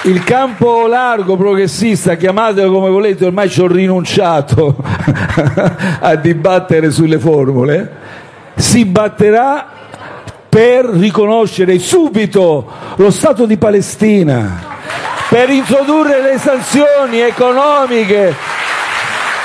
il campo largo progressista, chiamatelo come volete, ormai ci ho rinunciato a dibattere sulle formule, si batterà per riconoscere subito lo Stato di Palestina, per introdurre le sanzioni economiche